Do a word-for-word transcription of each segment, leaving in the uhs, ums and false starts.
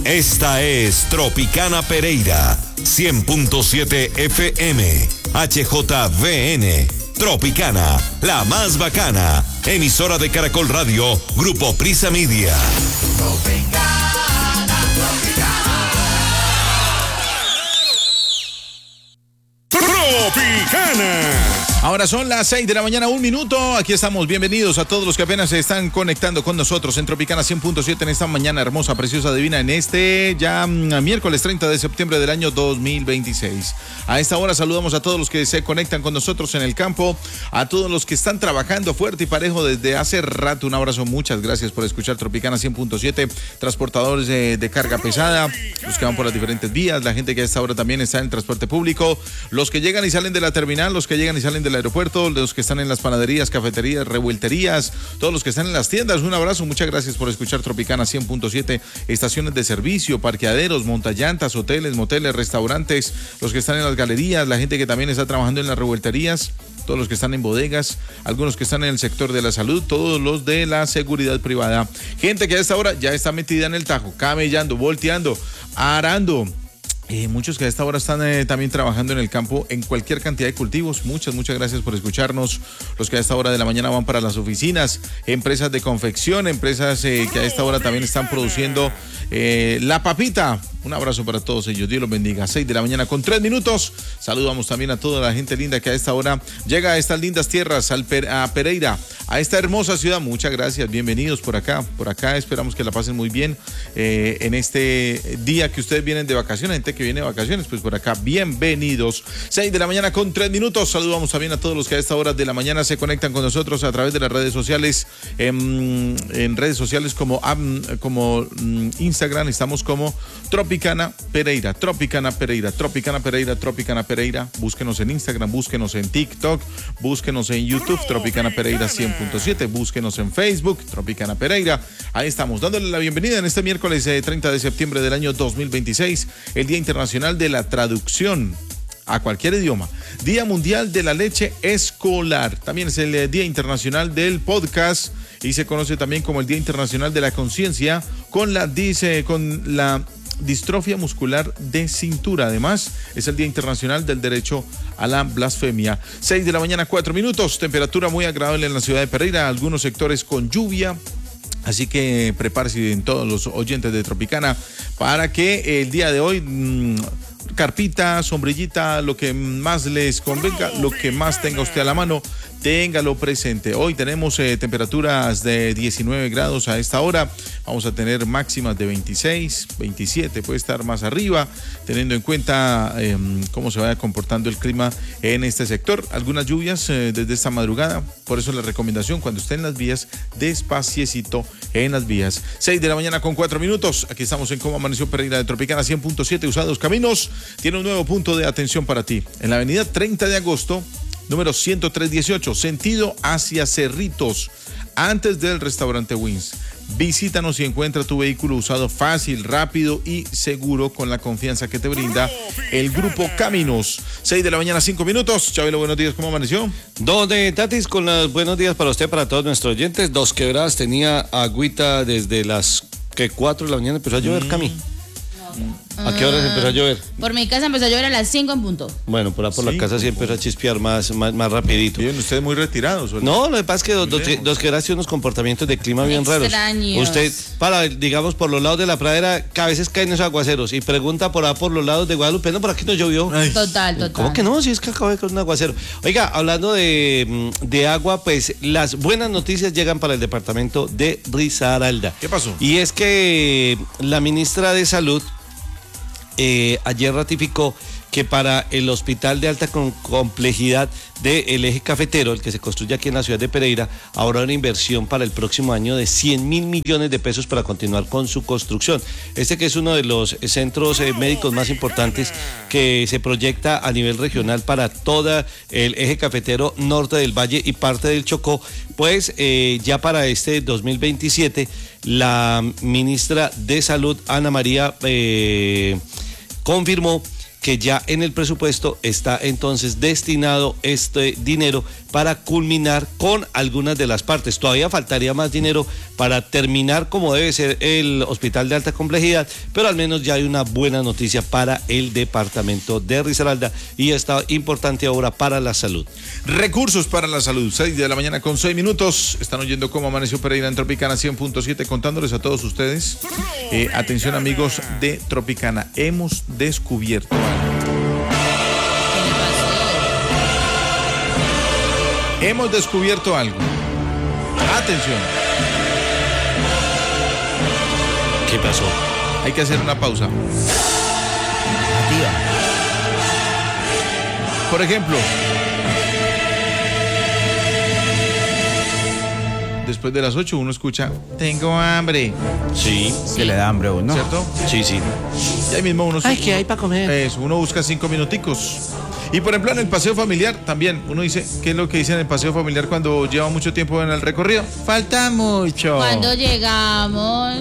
Esta es Tropicana Pereira, cien punto siete F M, H J V N. Tropicana, la más bacana. Emisora de Caracol Radio, Grupo Prisa Media. Tropicana, Tropicana. Tropicana. Ahora son las seis de la mañana, un minuto. Aquí estamos. Bienvenidos a todos los que apenas se están conectando con nosotros en Tropicana cien punto siete en esta mañana hermosa, preciosa, divina, en este ya miércoles treinta de septiembre del año dos mil veintiséis. A esta hora saludamos a todos los que se conectan con nosotros en el campo, a todos los que están trabajando fuerte y parejo desde hace rato. Un abrazo, muchas gracias por escuchar Tropicana cien punto siete, transportadores de, de carga pesada, los que van por las diferentes vías, la gente que a esta hora también está en el transporte público, los que llegan y salen de la terminal, los que llegan y salen de aeropuerto, los que están en las panaderías, cafeterías, revuelterías, todos los que están en las tiendas, un abrazo, muchas gracias por escuchar Tropicana cien punto siete, estaciones de servicio, parqueaderos, montallantas, hoteles, moteles, restaurantes, los que están en las galerías, la gente que también está trabajando en las revuelterías, todos los que están en bodegas, algunos que están en el sector de la salud, todos los de la seguridad privada, gente que a esta hora ya está metida en el tajo, camellando, volteando, arando. Eh, muchos que a esta hora están eh, también trabajando en el campo en cualquier cantidad de cultivos. Muchas, muchas gracias por escucharnos. Los que a esta hora de la mañana van para las oficinas, empresas de confección, empresas eh, que a esta hora también están produciendo eh, la papita. Un abrazo para todos ellos. Dios los bendiga. seis de la mañana con tres minutos. Saludamos también a toda la gente linda que a esta hora llega a estas lindas tierras, al per- a Pereira, a esta hermosa ciudad. Muchas gracias. Bienvenidos por acá. Por acá esperamos que la pasen muy bien eh, en este día que ustedes vienen de vacaciones. Gente que viene de vacaciones, pues por acá, bienvenidos. seis de la mañana con tres minutos. Saludamos también a todos los que a esta hora de la mañana se conectan con nosotros a través de las redes sociales, en, en redes sociales como, como Instagram, estamos como Tropicana Pereira, Tropicana Pereira, Tropicana Pereira, Tropicana Pereira. Búsquenos en Instagram, búsquenos en TikTok, búsquenos en YouTube, Tropicana Pereira cien punto siete, búsquenos en Facebook, Tropicana Pereira. Ahí estamos, dándole la bienvenida en este miércoles eh, treinta de septiembre del año dos mil veintiséis, el Día Internacional de la Traducción a cualquier idioma, Día Mundial de la Leche Escolar, también es el Día Internacional del Podcast y se conoce también como el Día Internacional de la Conciencia con la dice con la distrofia muscular de cintura. Además, es el Día Internacional del Derecho a la Blasfemia. seis de la mañana, cuatro minutos, temperatura muy agradable en la ciudad de Pereira, algunos sectores con lluvia. Así que prepárese en todos los oyentes de Tropicana para que el día de hoy mmm, carpita, sombrillita, lo que más les convenga, lo que más tenga usted a la mano, téngalo presente. Hoy tenemos eh, temperaturas de diecinueve grados a esta hora. Vamos a tener máximas de veintiséis, veintisiete, puede estar más arriba, teniendo en cuenta eh, cómo se vaya comportando el clima en este sector. Algunas lluvias eh, desde esta madrugada, por eso la recomendación cuando esté en las vías, despaciecito en las vías. seis de la mañana con cuatro minutos. Aquí estamos en Cómo Amaneció Pereira de Tropicana cien punto siete. Usados Caminos tiene un nuevo punto de atención para ti. En la avenida treinta de agosto, número ciento tres dieciocho, sentido hacia Cerritos, antes del restaurante Wins. Visítanos y encuentra tu vehículo usado fácil, rápido y seguro con la confianza que te brinda el Grupo Caminos. seis de la mañana, cinco minutos. Chabelo, buenos días, ¿cómo amaneció? Donde Tatis, con los buenos días para usted, para todos nuestros oyentes. Dos Quebradas tenía agüita desde las que cuatro de la mañana empezó a llover, mm. Cami. ¿A qué horas empezó a llover? Por mi casa empezó a llover a las cinco en punto. Bueno, por, por la casa sí empezó a chispear más, más, más rapidito. Bien, ustedes muy retirados. No, lo que pasa es que dos, dos, dos Quebradas tiene unos comportamientos de clima bien raros. Extraños. Usted, para, digamos, por los lados de la pradera, que a veces caen esos aguaceros y pregunta por ahí por los lados de Guadalupe, no, por aquí no llovió. Ay. Total, total. ¿Cómo que no? Si es que acaba de caer un aguacero. Oiga, hablando de, de agua, pues las buenas noticias llegan para el departamento de Risaralda. ¿Qué pasó? Y es que la ministra de Salud Eh, ayer ratificó que para el hospital de alta con complejidad del eje cafetero, el que se construye aquí en la ciudad de Pereira, habrá una inversión para el próximo año de cien mil millones de pesos para continuar con su construcción. Este que es uno de los centros eh, médicos más importantes que se proyecta a nivel regional para todo el eje cafetero norte del Valle y parte del Chocó, pues eh, ya para este dos mil veintisiete la ministra de Salud, Ana María, eh, confirmó que ya en el presupuesto está entonces destinado este dinero para culminar con algunas de las partes. Todavía faltaría más dinero para terminar como debe ser el hospital de alta complejidad, pero al menos ya hay una buena noticia para el departamento de Risaralda y esta importante obra para la salud. Recursos para la salud, seis de la mañana con seis minutos. Están oyendo cómo amaneció Pereira en Tropicana cien punto siete, contándoles a todos ustedes. Eh, atención amigos de Tropicana, hemos descubierto algo. Hemos descubierto algo. Atención. ¿Qué pasó? Hay que hacer una pausa. Por ejemplo, después de las ocho uno escucha, tengo hambre. Sí. Que le da hambre a uno. ¿Cierto? Sí, sí. Y ahí mismo uno... Ay, ¿qué hay para comer? Eso, uno busca cinco minuticos. Y por ejemplo en el paseo familiar también, uno dice, ¿qué es lo que dice en el paseo familiar cuando lleva mucho tiempo en el recorrido? Falta mucho. Cuando llegamos...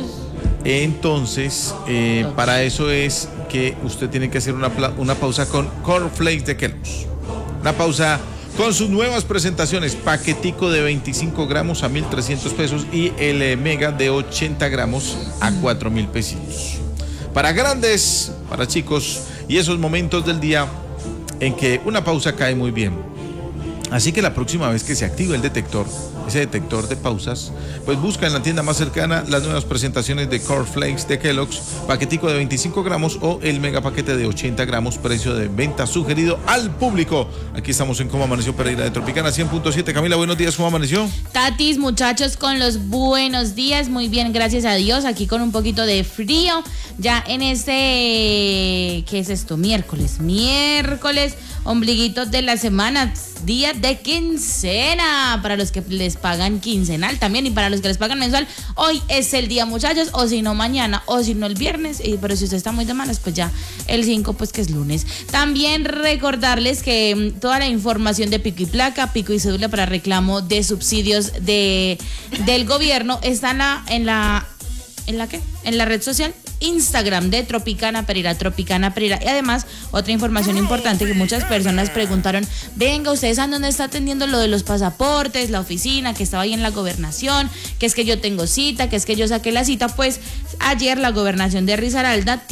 Entonces, eh, para eso es que usted tiene que hacer una, una pausa con Cornflakes de Kellogg's. Una pausa con sus nuevas presentaciones, paquetico de veinticinco gramos a mil trescientos pesos y el eh, mega de ochenta gramos a cuatro mil pesitos. Para grandes, para chicos y esos momentos del día en que una pausa cae muy bien. Así que la próxima vez que se active el detector, ese detector de pausas, pues busca en la tienda más cercana las nuevas presentaciones de Cornflakes de Kellogg's, paquetico de veinticinco gramos o el mega paquete de ochenta gramos, precio de venta sugerido al público. Aquí estamos en Cómo Amaneció Pereira de Tropicana cien punto siete. Camila, buenos días, ¿cómo amaneció? Tatis, muchachos, con los buenos días, muy bien, gracias a Dios, aquí con un poquito de frío, ya en este, ¿qué es esto? Miércoles, miércoles, ombliguito de la semana, día de quincena, para los que les pagan quincenal también y para los que les pagan mensual, hoy es el día, muchachos, o si no mañana, o si no el viernes, y, pero si usted está muy de malas, pues ya el cinco, pues que es lunes. También recordarles que toda la información de pico y placa, pico y cédula para reclamo de subsidios de, del gobierno está en la, en la, ¿en la qué? En la red social Instagram de Tropicana Pereira, Tropicana Pereira. Y además, otra información importante que muchas personas preguntaron, venga, ¿ustedes saben dónde está atendiendo lo de los pasaportes, la oficina, que estaba ahí en la gobernación, que es que yo tengo cita, que es que yo saqué la cita? Pues ayer la gobernación de Risaralda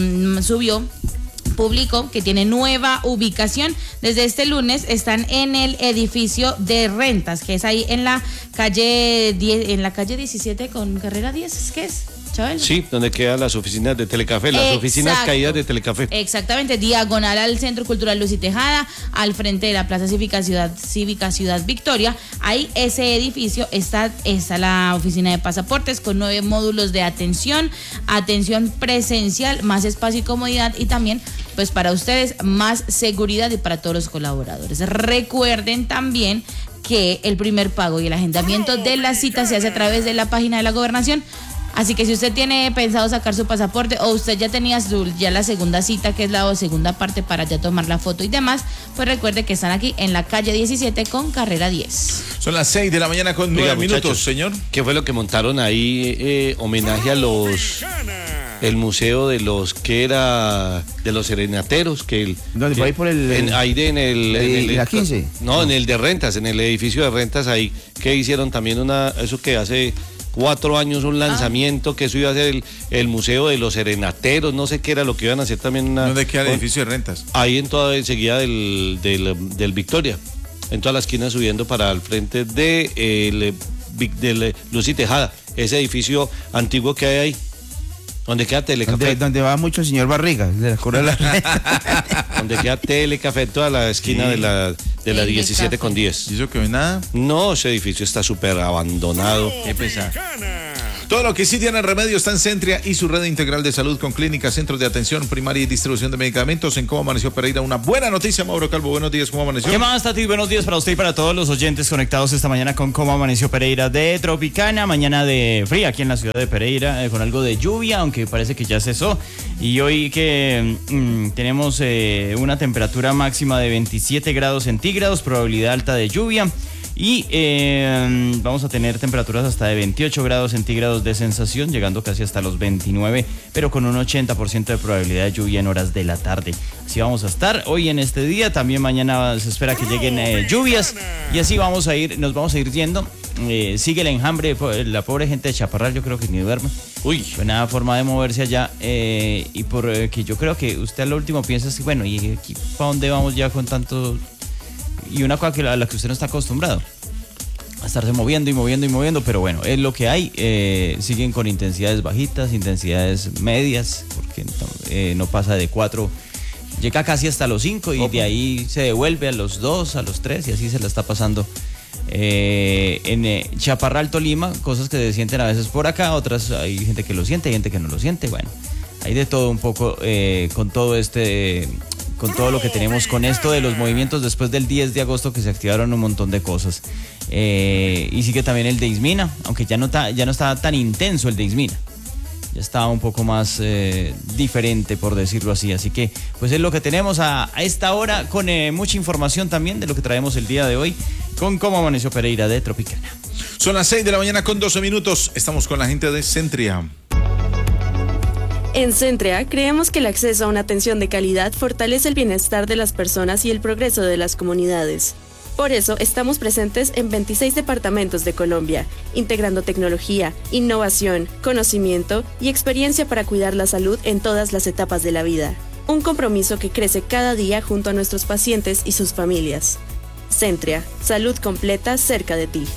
subió, publicó que tiene nueva ubicación. Desde este lunes están en el edificio de rentas, que es ahí en la calle diez, en la calle diecisiete con carrera diez, ¿qué es? Chabel. Sí, donde quedan las oficinas de Telecafé, las Exacto. oficinas caídas de Telecafé. Exactamente, diagonal al Centro Cultural Luz y Tejada, al frente de la Plaza Cívica Ciudad, Cívica Ciudad Victoria. Ahí ese edificio está, está la oficina de pasaportes con nueve módulos de atención, atención presencial, más espacio y comodidad y también, pues para ustedes, más seguridad y para todos los colaboradores. Recuerden también que el primer pago y el agendamiento de la cita se hace a través de la página de la gobernación. Así que si usted tiene pensado sacar su pasaporte o usted ya tenía su, ya la segunda cita, que es la segunda parte para ya tomar la foto y demás, pues recuerde que están aquí en la calle diecisiete con carrera diez. Son las seis de la mañana con nueve minutos, señor. ¿Qué fue lo que montaron ahí? Eh, homenaje a los... El museo de los que era de los serenateros, que el ¿Dónde? ¿Por ahí por el, en, ahí de, en el, en el la quince? No, no, en el de rentas, en el edificio de rentas ahí, que hicieron también una, eso que hace cuatro años un lanzamiento, ah. que eso iba a ser el, el museo de los serenateros, no sé qué era lo que iban a hacer también una. ¿Dónde queda el con, edificio de rentas? Ahí en toda enseguida del, del, del Victoria, en toda la esquina subiendo para el frente de el, del Luz y Tejada, ese edificio antiguo que hay ahí. Donde queda Telecafé. Donde, donde va mucho el señor Barriga, de la Correa de la Donde queda Telecafé, toda la esquina sí. de la, de la diecisiete con diez. ¿Y eso que no es nada? No, ese edificio está súper abandonado. Qué pesar. Todo lo que sí tiene remedio está en Centria y su red integral de salud con clínicas, centros de atención primaria y distribución de medicamentos. En Cómo Amaneció Pereira, una buena noticia, Mauro Calvo. Buenos días, ¿cómo amaneció? ¿Qué más, Tati? Buenos días para usted y para todos los oyentes conectados esta mañana con Cómo Amaneció Pereira de Tropicana. Mañana de fría aquí en la ciudad de Pereira, eh, con algo de lluvia, aunque parece que ya cesó. Y hoy que mmm, tenemos eh, una temperatura máxima de veintisiete grados centígrados, probabilidad alta de lluvia. Y eh, vamos a tener temperaturas hasta de veintiocho grados centígrados de sensación, llegando casi hasta los veintinueve, pero con un ochenta por ciento de probabilidad de lluvia en horas de la tarde. Así vamos a estar hoy en este día, también mañana se espera que lleguen eh, lluvias y así vamos a ir, nos vamos a ir yendo. Eh, sigue el enjambre, la pobre gente de Chaparral, yo creo que ni duerme. Uy, buena forma de moverse allá eh, y por eh, que yo creo que usted al último piensa así, bueno, ¿y aquí para dónde vamos ya con tanto? Y una cosa que a la que usted no está acostumbrado a estarse moviendo y moviendo y moviendo, pero bueno, es lo que hay. Eh, siguen con intensidades bajitas, intensidades medias, porque eh, no pasa de cuatro, llega casi hasta los cinco y de ahí se devuelve a los dos, a los tres y así se la está pasando. Eh, en eh, Chaparral, Tolima, cosas que se sienten a veces por acá, otras hay gente que lo siente, hay gente que no lo siente, bueno, hay de todo un poco eh, con todo este... con todo lo que tenemos con esto de los movimientos después del diez de agosto, que se activaron un montón de cosas. Eh, y sigue también el de Ismina, aunque ya no, ta, ya no estaba tan intenso el de Ismina. Ya estaba un poco más eh, diferente, por decirlo así. Así que, pues es lo que tenemos a, a esta hora, con eh, mucha información también de lo que traemos el día de hoy, con Cómo Amaneció Pereira de Tropicana. Son las seis de la mañana con doce minutos. Estamos con la gente de Centria. En Centrea creemos que el acceso a una atención de calidad fortalece el bienestar de las personas y el progreso de las comunidades. Por eso estamos presentes en veintiséis departamentos de Colombia, integrando tecnología, innovación, conocimiento y experiencia para cuidar la salud en todas las etapas de la vida. Un compromiso que crece cada día junto a nuestros pacientes y sus familias. Centrea, salud completa cerca de ti.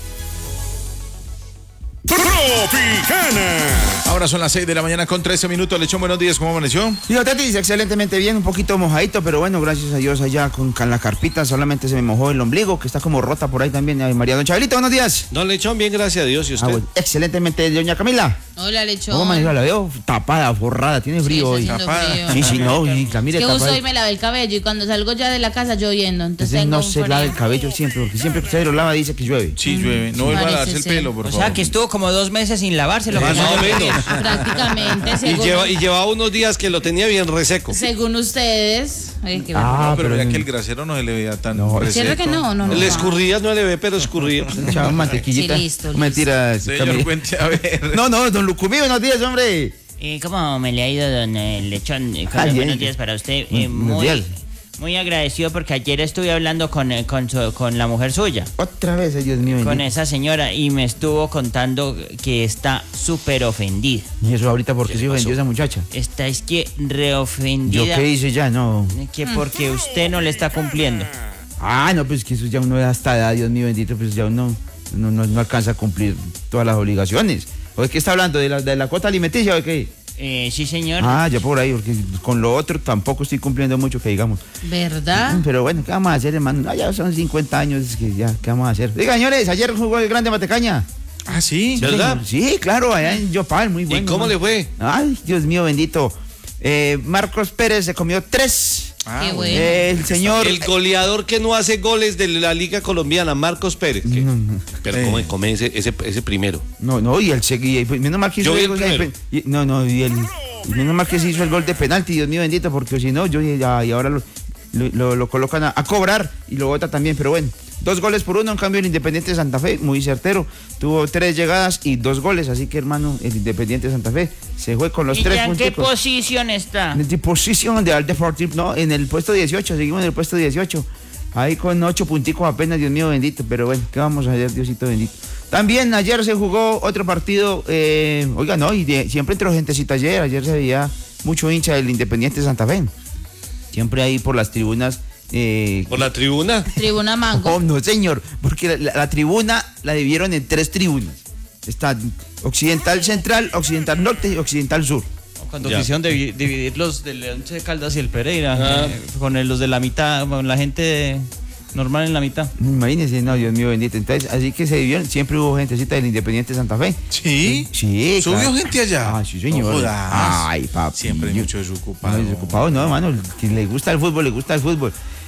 Tropicana. Ahora son las seis de la mañana con trece minutos. Lechón, buenos días, ¿cómo amaneció? Digo, Tetis, excelentemente bien, un poquito mojadito, pero bueno, gracias a Dios allá con, con la carpita, solamente se me mojó el ombligo, que está como rota por ahí también. Ay, María, don Chabelito, buenos días. Don Lechón, bien, gracias a Dios. ¿Y usted? Ah, bueno, excelentemente, doña Camila. Hola, Lechón. ¿Cómo amaneció? La veo tapada, forrada, tiene frío Sí, hoy. está haciendo Sí, frío. sí, no, y la mire Que uso tapada. hoy me lavé el cabello y cuando salgo ya de la casa lloviendo, entonces Entonces tengo no un se lava el frío. cabello siempre, porque siempre que usted lo lava dice que llueve. Sí, llueve. No vuelva a Parece lavarse el ser. pelo, por O favor. sea, que estuvo como dos meses sin lavárselo. Más o menos. Prácticamente, Y, según, lleva, y llevaba unos días que lo tenía bien reseco. según ustedes. Ay, qué Ah, No, pero pero ya en- que el grasero no se le veía tan No, reseco. ¿Cierto que no? No, no. Le escurría, no le ve, pero escurría. Echaba mantequillita. Sí, listo, listo. Mentira, Señor, Camila. cuente a ver. No, no, don Lucumí, buenos días, hombre. Eh, ¿Cómo me le ha ido, don eh, Lechón? Eh, Ah, bien. buenos días para usted. Eh, Buenos muy, días. muy agradecido porque ayer estuve hablando con, eh, con, su- con la mujer suya, Otra vez, ay, Dios mío. con bendito. esa señora, y me estuvo contando que está súper ofendida. Y eso ahorita porque se ofendió esa muchacha. Está es que ¿Yo reofendida. qué hice ya? No. Que porque usted no le está cumpliendo. Ah, no, pues que eso ya uno hasta edad, Dios mío bendito, pues ya uno no, no, no alcanza a cumplir todas las obligaciones. ¿O de qué está hablando? ¿De la, de la cuota alimenticia o de qué? Eh, sí, señor. Ah, ya por ahí, porque con lo otro tampoco estoy cumpliendo mucho, que digamos. ¿Verdad? Pero bueno, ¿qué vamos a hacer, hermano? Ah, ya son cincuenta años, es que ya, ¿qué vamos a hacer? Diga, señores, ayer jugó el Grande Matecaña. Ah, sí. ¿Verdad? Sí, claro, allá en Yopal, muy bueno. ¿Y cómo hermano. le fue? Ay, Dios mío bendito. Eh, Marcos Pérez se comió tres. Ah, Qué bueno. bueno. El señor... El goleador que no hace goles de la Liga Colombiana, Marcos Pérez. que- No, no. Pero Eh. come, come ese, ese, ese primero. No, no, y el seguía. Menos mal que hizo Yo vi el el gol de primero. pen- y- No, no, y el. y menos mal que se hizo el gol de penalti, Dios mío bendito, porque si no, yo ya, y ahora lo, lo, lo- lo colocan a, a cobrar y lo vota también, pero bueno. Dos goles por uno, en cambio el Independiente de Santa Fe, muy certero. Tuvo tres llegadas y dos goles, así que hermano, el Independiente de Santa Fe se fue con los ¿Y tres ya en qué puntos. posición está? En el posición de Al Deportivo, no, en el puesto dieciocho, seguimos en el puesto dieciocho. Ahí con ocho punticos apenas, Dios mío bendito, pero bueno, ¿qué vamos a hacer, Diosito bendito? También ayer se jugó otro partido, eh, oiga, no, y de- siempre entró gentecita ayer, ayer se veía mucho hincha del Independiente de Santa Fe. Siempre ahí por las tribunas. Eh, Por la tribuna. Tribuna Mango. oh, no, señor, porque la, la- la tribuna la dividieron en tres tribunas. Está Occidental Central, Occidental Norte y Occidental Sur. Cuando Ya. quisieron divi- dividir los del Once Caldas y el Pereira, Ah. eh, con el- los de la mitad, con la gente de- normal en la mitad. Imagínense, no, Dios mío bendito. Entonces, así que se dividieron, siempre hubo gentecita del Independiente de Santa Fe. ¿Sí? Sí, ¿Subió claro. gente allá? Ah, sí, señor. No jodas. Ay, papi. Siempre hay Yo- mucho desocupado. No, desocupado, no, hermano. Que le gusta el fútbol, le gusta el fútbol.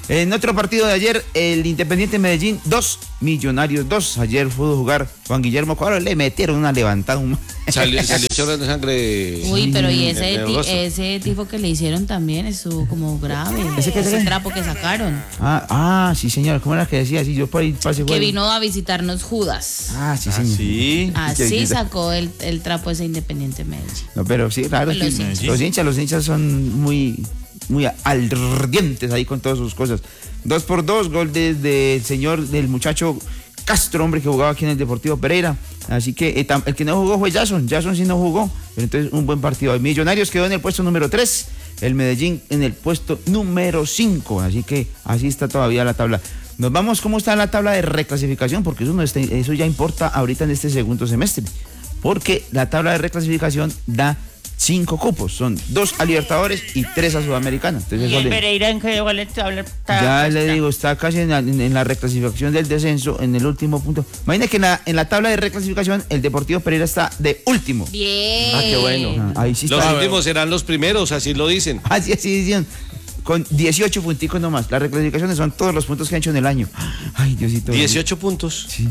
En otro partido de ayer, el Independiente Medellín, dos, Millonarios dos. Ayer pudo jugar Juan Guillermo Cuadro, le metieron una levantada. Un... Salió, salió chorro de sangre. Uy, pero y ese, en el ti- rostro. ese tifo que le hicieron también estuvo como grave. ¿Ese qué Ese es? trapo que sacaron. Ah, ah, sí, señor. ¿Cómo era que decía? Sí, yo por ahí pasé Que juego. vino a visitarnos Judas. Ah, sí, Ah, señor. sí. Así sacó el, el trapo ese Independiente Medellín. No, pero sí, claro. Los sí, hinchas. los hinchas, los hinchas son muy, muy ardientes ahí con todas sus cosas. Dos por dos, gol del de, señor, del muchacho Castro, hombre, que jugaba aquí en el Deportivo Pereira. Así que eh, tam- el que no jugó fue Jason. Jason sí no jugó. Pero entonces un buen partido. El Millonarios quedó en el puesto número tres. El Medellín en el puesto número cinco. Así que así está todavía la tabla. Nos vamos, ¿cómo está la tabla de reclasificación? Porque eso, no está- eso ya importa ahorita en este segundo semestre. Porque la tabla de reclasificación da cinco cupos. Son dos a Libertadores y tres a Sudamericana. Entonces, ¿Y eso el le- Pereira en qué igual está? ya le digo, está casi en la, en- en la reclasificación del descenso, en el último punto. Imagina que en la, en la tabla de reclasificación el Deportivo Pereira está de último. Bien. Ah, qué bueno. Ah, ahí sí Los está. últimos serán los primeros, así lo dicen. Así, así dicen. Con dieciocho punticos nomás. Las reclasificaciones son todos los puntos que han hecho en el año. Ay, Diosito. dieciocho puntos. Sí.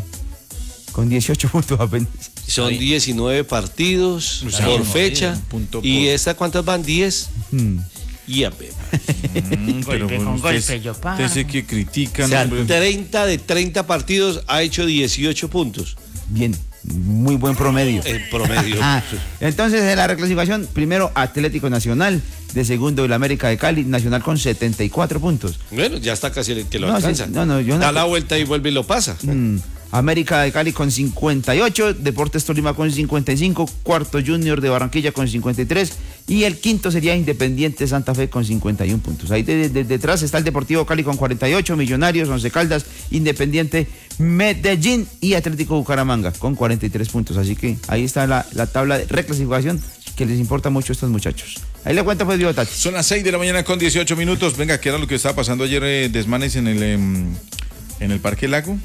Con dieciocho puntos apenas. Son diecinueve partidos Uy, por no, fecha. un punto ¿Y por- esta cuántas van? diez. Hmm. Y a ver. Mm, pero Golpe bueno, con ustedes, golpe, yo pago. ustedes sé que O critican, sea, hombre. treinta de treinta partidos ha hecho dieciocho puntos Bien. Muy buen promedio. en promedio. Ah, entonces en la reclasificación, primero Atlético Nacional, de segundo el América de Cali, Nacional con setenta y cuatro puntos. Bueno, ya está casi el que lo No, sí, alcanza. no, no, yo no- Da la vuelta y vuelve y lo pasa. Mm, América de Cali con cincuenta y ocho, Deportes Tolima con cincuenta y cinco, cuarto Junior de Barranquilla con cincuenta y tres y el quinto sería Independiente Santa Fe con cincuenta y uno puntos. Ahí de- de- detrás está el Deportivo Cali con cuarenta y ocho, Millonarios, Once Caldas, Independiente Medellín y Atlético Bucaramanga con cuarenta y tres puntos. Así que ahí está la, la tabla de reclasificación que les importa mucho a estos muchachos. Ahí le cuento pues, Diego Tati. Son las seis de la mañana con dieciocho minutos. Venga, ¿qué era lo que estaba pasando ayer? Eh, desmanes en el, em, en el Parque Lago.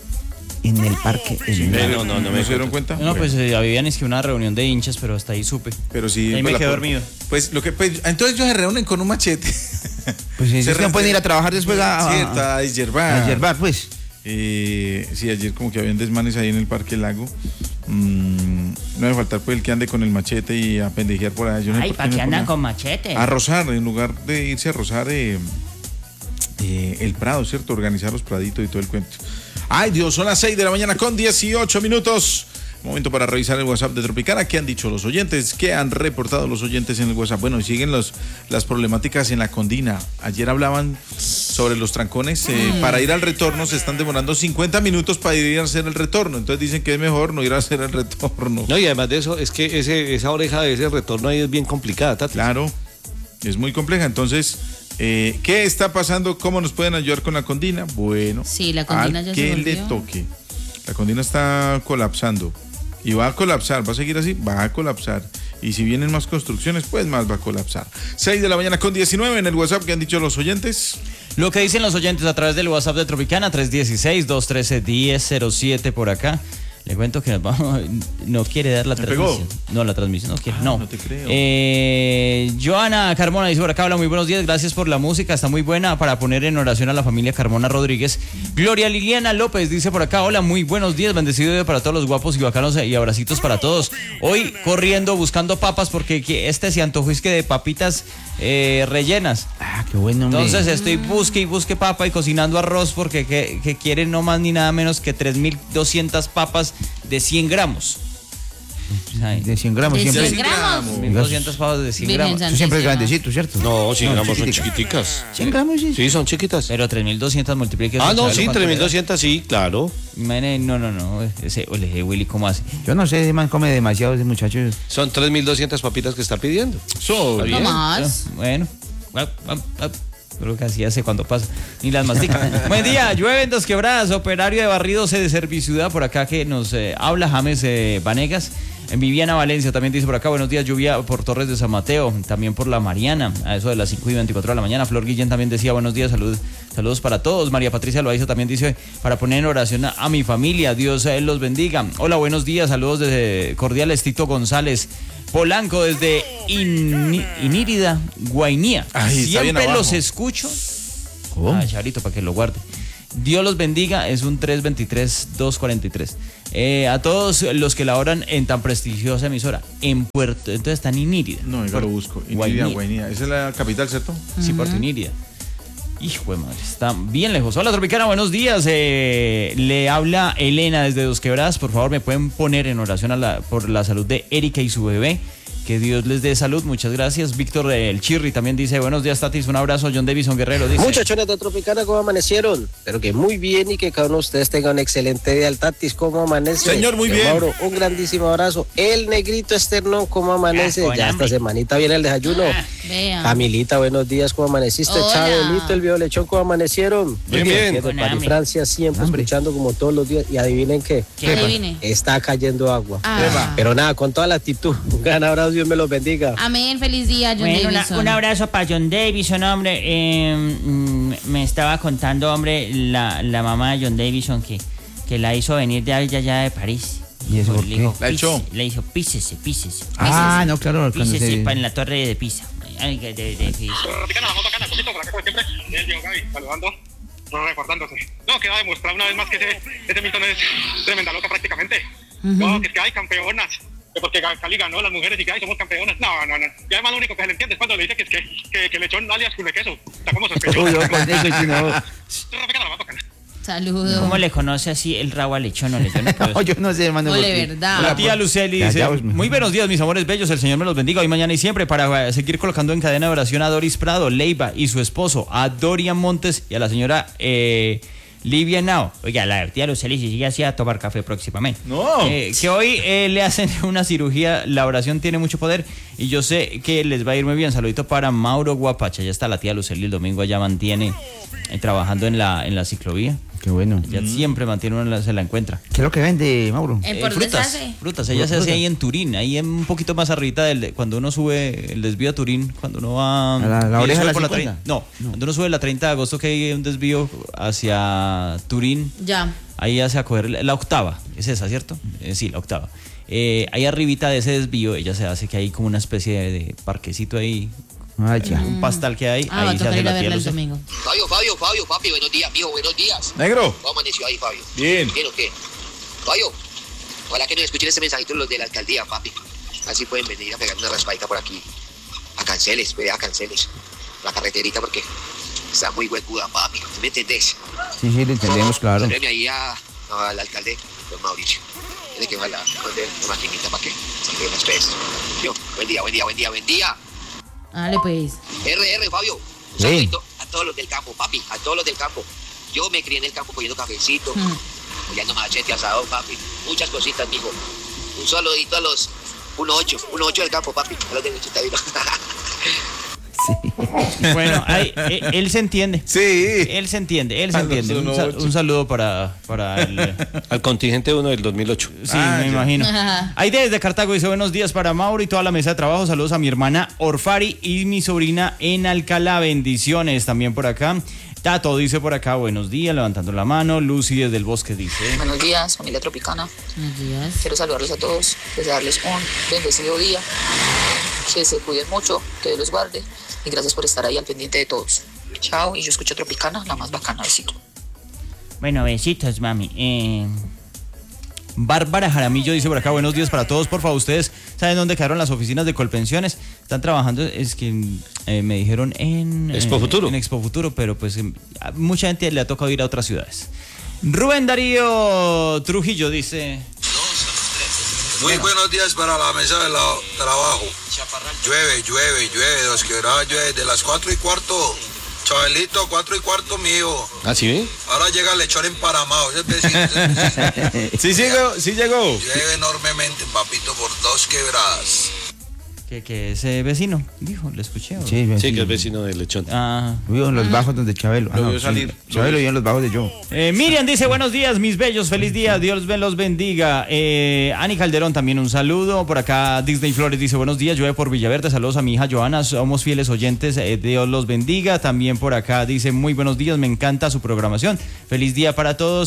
En el parque. en el- no, no, no me se dieron cuenta. No, pues Bueno, eh, habían es que una reunión de hinchas, pero hasta ahí supe. pero sí. ahí pues, me la quedé por- dormido. Pues lo que pues, entonces ellos se reúnen con un machete. Pues si Se ustedes no pueden ir a trabajar después a, a, Cierta, a hierbar. a yerbar, pues. Eh, sí, ayer como que habían desmanes ahí en el Parque Lago. Mm, no debe faltar pues el que ande con el machete y a pendejear por allá. Yo no sé Ay, por ¿para no qué andan ponen- con machete? A rozar, en lugar de irse a rozar eh, eh, el Prado, ¿cierto? Organizar los praditos y todo el cuento. Ay, Dios, son las seis de la mañana con dieciocho minutos. Momento para revisar el WhatsApp de Tropicana. ¿Qué han dicho los oyentes? ¿Qué han reportado los oyentes en el WhatsApp? Bueno, y siguen los, las problemáticas en la Condina. Ayer hablaban sobre los trancones. eh, para ir al retorno se están demorando cincuenta minutos para ir a hacer el retorno. Entonces dicen que es mejor no ir a hacer el retorno. No, y además de eso, es que ese, esa oreja de ese retorno ahí es bien complicada, Tati. Claro, es muy compleja. Entonces, eh, ¿qué está pasando? ¿Cómo nos pueden ayudar con la Condina? Bueno, Sí, la Condina al ya se que le volvió. toque. La Condina está colapsando y va a colapsar. ¿Va a seguir así? Va a colapsar. Y si vienen más construcciones, pues más va a colapsar. seis de la mañana con diecinueve en el WhatsApp que han dicho los oyentes. Lo que dicen los oyentes a través del WhatsApp de Tropicana, tres uno seis, dos uno tres, uno cero cero siete por acá. Le cuento que nos vamos, no quiere dar la ¿Me pegó? transmisión. No, la transmisión no quiere, Ah, no. no te creo. Eh, Joana Carmona dice por acá, hola, muy buenos días, gracias por la música, está muy buena para poner en oración a la familia Carmona Rodríguez. Gloria Liliana López dice por acá, hola, muy buenos días, bendecido día para todos los guapos y bacanos y abracitos para todos. Hoy corriendo, buscando papas porque que este se antojó es que de papitas eh, rellenas. Ah, qué bueno, hombre. Entonces estoy busque y busque papa y cocinando arroz porque que, que quieren no más ni nada menos que tres mil doscientas papas de cien gramos. Ay, de cien gramos De siempre. cien gramos. tres mil doscientas papas de cien Virgen gramos. Eso siempre es Santísima. grandecito, ¿cierto? No, cien gramos son chiquitica. chiquiticas. cien gramos, sí. Sí, son chiquitas. Pero tres mil doscientas multiplique. Ah, no, ¿sabe sí, lo cuánto tres mil le da? doscientas, sí, claro. Mene, No, no, no. Ese, ole, Willy, ¿cómo hace? Yo no sé, ese man come demasiado, ese muchacho. Son tres mil doscientas papitas que está pidiendo. So, Está No bien. más. Bueno. Ap, ap, ap. Creo que así hace cuando pasa. Ni las mastica. Buen día, llueve en Dos Quebradas, operario de barrido C de Serviciudad, por acá que nos eh, habla James eh, Vanegas. En Viviana Valencia también dice por acá, buenos días, lluvia por Torres de San Mateo, también por La Mariana, a eso de las cinco y veinticuatro de la mañana. Flor Guillén también decía, buenos días, salud, saludos para todos. María Patricia Loaiza también dice, para poner en oración a, a mi familia, Dios eh, los bendiga. Hola, buenos días, saludos desde cordiales, Tito González Polanco desde In- Inírida, Guainía. Ay, está bien Siempre abajo. los escucho ¿Cómo? a Charito para que lo guarde. Dios los bendiga, es un tres veintitrés dos cuarenta y tres. Eh, a todos los que laboran en tan prestigiosa emisora, en Puerto, entonces están Inírida. No, yo lo busco. Inírida, Guainía. Guainía. Esa es la capital, ¿cierto? Sí, Puerto Inírida. Hijo de madre, está bien lejos. Hola Tropicana, buenos días. Eh, le habla Elena desde Dos Quebradas. Por favor, me pueden poner en oración a la, por la salud de Erika y su bebé. Que Dios les dé salud, muchas gracias. Víctor El Chirri también dice, buenos días Tatis, un abrazo. John Davison Guerrero dice, Muchachones de Tropicana, ¿cómo amanecieron? Pero que muy bien y que cada uno de ustedes tenga un excelente día. El Tatis, ¿cómo amanece? Señor, muy Don bien. Mauro, un grandísimo abrazo. El Negrito Externo, ¿cómo amanece? Ah, con ya hambre. esta semanita viene el desayuno. Vea. Camilita, buenos días, ¿cómo amaneciste? Hola. Chabelito, el viejo lechón, ¿cómo amanecieron? Bien, bien. Desde Con París, hambre. Francia, siempre Hambre. escuchando como todos los días. Y adivinen qué, ¿Qué adivine? está cayendo agua. Ah. Pero nada, con toda la actitud. Un gran abrazo, Dios me los bendiga. Amén, feliz día, John Bueno, una- Davison. un abrazo para John Davison, hombre. Eh, mm, me estaba contando, hombre, la, la mamá de John Davison que, que la hizo venir de allá, allá de París. ¿Y eso Pues por le qué? dijo, ¿La "Pís- echó? Le hizo, písese, písese. Ah, no, claro. cuando Písese se- pa- en la torre de Pisa. Ay, de, de, de Pisa. Tropicana, la más bacana, poquito por acá como siempre. El Diego Gaby, saludando, no recordándose. No, queda demostrado una vez más que ese, ese Milton es tremenda loca prácticamente. No, que es que hay campeonas. Que porque Cali ganó las mujeres y que hay somos campeonas. No, no, no. Y además lo único que se le entiende es cuando le dice que es que, que, que lechón alias culo de queso. Está como sospechoso. Uy, yo contigo, chino. Tropicana, la más bacana. Saludos. ¿Cómo le conoce así el rabo al lechón? No, yo no puedo- No, yo no sé, hermano. Ole, porque- verdad. La tía Luceli Ya, dice, ya, pues, muy buenos días mis amores bellos, el Señor me los bendiga hoy, mañana y siempre para eh, seguir colocando en cadena de oración a Doris Prado, Leiva y su esposo, a Dorian Montes y a la señora eh, Livia Nao. Oiga, la tía Luceli si sigue así a tomar café próximamente. No. Eh, que hoy eh, le hacen una cirugía, la oración tiene mucho poder y yo sé que les va a ir muy bien. Saludito para Mauro Guapacha, ya está la tía Luceli, el domingo allá mantiene eh, trabajando en la, en la ciclovía. Qué bueno. Ya siempre mantiene uno, la- se la encuentra. ¿Qué es lo que vende, Mauro? ¿En Eh, por dónde se frutas, hace? frutas, ella se hace ahí en Turín, ahí en un poquito más arriba del de- cuando uno sube el desvío a Turín, cuando uno va ¿A la- la y oreja sube de la por la cincuenta? trein- no, cuando uno sube la treinta de agosto que hay un desvío hacia Turín, Ya. ahí hace a coger la, la octava, es esa, ¿cierto? Eh, sí, la octava. Eh, ahí arribita de ese desvío, ella se hace que hay como una especie de, de parquecito ahí, Ay, ya. un pastal que hay, Ah, va a ahí se tocar hace ir a la tía verla el Luceli. domingo. Fabio, Fabio, Fabio, papi, buenos días, mijo, buenos días. Negro. ¿Cómo amaneció ahí, Fabio? Bien. ¿Bien o qué? Fabio, ojalá que nos escuchen ese mensajito los de la alcaldía, papi. Así pueden venir a pegar una raspadita por aquí. A Canceles, pues, a Canceles. La carreterita porque está muy huecuda, papi. ¿Me entendés? Sí, sí, lo entendemos, claro. Tráeme ahí a- al alcalde, don Mauricio. Tiene que va la, la maquinita para que salgan las peces. Yo, buen día, buen día, buen día, buen día. Dale, pues. R R, Fabio. Un Sí. saludito a todos los del campo, papi, a todos los del campo. Yo me crié en el campo cogiendo cafecito, Mm. cogiendo machete, asado, papi. Muchas cositas, mijo. Un saludito a los uno ocho, uno ocho del campo, papi. A los del ochenta y uno. Bueno, ahí, eh, él se entiende. Sí. Él se entiende, él se A los entiende. Un, uno sa- ocho. un saludo para, para el... Al contingente uno del dos mil ocho. Sí, Ah, me ya. imagino. Ajá. Aide desde Cartago dice buenos días para Mauro y toda la mesa de trabajo. Saludos a mi hermana Orfari y mi sobrina en Alcalá. Bendiciones también por acá. Tato dice por acá buenos días, levantando la mano. Lucy desde el bosque dice. Buenos días, familia Tropicana. Buenos días. Quiero saludarlos a todos, desearles un bendecido día, que se cuiden mucho, que Dios los guarde y gracias por estar ahí al pendiente de todos. Chao, y yo escucho Tropicana, la más bacana del ciclo. Bueno, besitos, mami. Eh, Bárbara Jaramillo dice por acá, buenos días para todos, por favor, ustedes saben dónde quedaron las oficinas de Colpensiones, están trabajando, es que eh, me dijeron en Expo eh, Futuro. en Expo Futuro, pero pues eh, a mucha gente le ha tocado ir a otras ciudades. Rubén Darío Trujillo dice, Muy buenos días para la mesa de la- trabajo. Llueve, llueve, llueve, Dos Quebradas llueve de las cuatro y cuarto. Chabelito, cuatro y cuarto mío. ¿Ah, sí ve? Ahora llega el lechón emparamado. Ese es vecino, ese es vecino. Sí llegó, sí llegó. Llueve enormemente, papito, por Dos Quebradas. que, que ese vecino, dijo, le escuché. ¿o? Sí, Sí, que es vecino del lechón. Ah. Vivo en los bajos donde Chabelo. Ah, Lo no, vio sí, salir. Chabelo vive en los bajos de yo. Eh, Miriam dice, buenos días, mis bellos, feliz día, Dios me los bendiga. Eh, Ani Calderón también un saludo. Por acá Disney Flores dice, buenos días, llueve por Villaverde, saludos a mi hija Joana, somos fieles oyentes, eh, Dios los bendiga. También por acá dice, muy buenos días, me encanta su programación, feliz día para todos.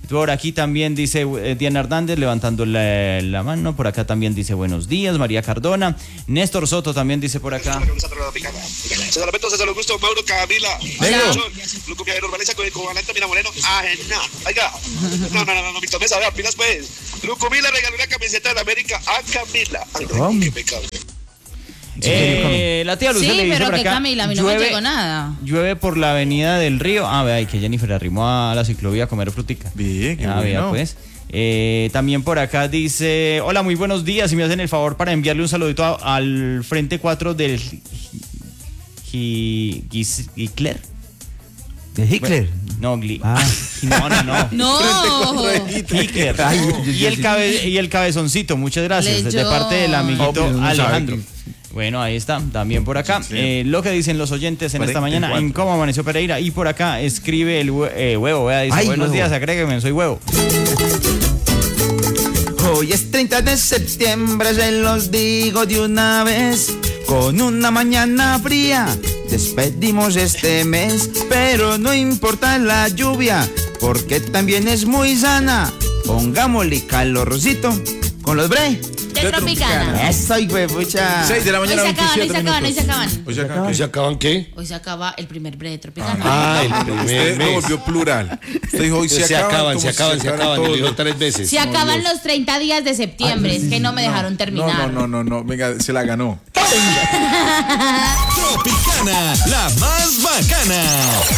Por aquí también dice eh, Diana Hernández levantando la, la mano. Por acá también dice buenos días. María Cardona. Néstor Soto también dice por acá. Se lo meto, se lo gusto, Mauro Camila. Luco Viajero Urbaniza con el comandante Mira Moreno. Ajena. Oiga. No, no, no, no, Víctor Mesa, vea, pilas pues. Luco Mila regaló una camiseta de la América a Camila. Ay, no, qué pecado. Eh, la tía Luisa sí, le dice pero por que acá, Camila, a mí no llueve, me llegó nada. Llueve por la avenida del río. Ah, vea, y que Jennifer arrimó a la ciclovía a comer frutica. Bien, qué ah, bueno. vea, pues. Eh, también por acá dice, hola, muy buenos días, si me hacen el favor para enviarle un saludito a, al frente cuatro del Hitler. ¿De Hitler? No, Gli ah. no, no, no. No. Hitler. Y el, cabe, y el cabezoncito, muchas gracias. Leyó. De parte del amiguito Oh, no Alejandro. sabe. Bueno, ahí está, también por acá. Sí. Eh, lo que dicen los oyentes en esta mañana en Cómo Amaneció Pereira. Y por acá escribe el hue- eh, huevo, vea, dice, Ay, buenos huevo. días, agrégueme, soy huevo. Hoy es treinta de septiembre, se los digo de una vez. Con una mañana fría despedimos este mes. Pero no importa la lluvia, porque también es muy sana. Pongámosle calorcito con los bre. De Tropicana. Eso, güey, pucha. seis de la Hoy mañana, se acaban, hoy veintisiete se acaban, hoy se minutos. acaban. Hoy se acaban. ¿Se acaban qué? Hoy se acaba el primer bre de Tropicana. Ah, el primer Usted lo mes. volvió plural. Usted dijo hoy se, Se acaban, como se si acaban, se acabaran acaban. todos Lo dijo los- tres veces. Se acaban los treinta días de septiembre, es que no me dejaron terminar. No, no, no, no, no. Venga, se la ganó. Tropicana, la más bacana.